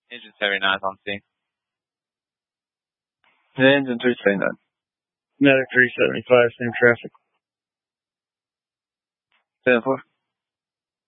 Engine 79 is on scene. Yeah, engine 379. Medic 375, same traffic. 10-4.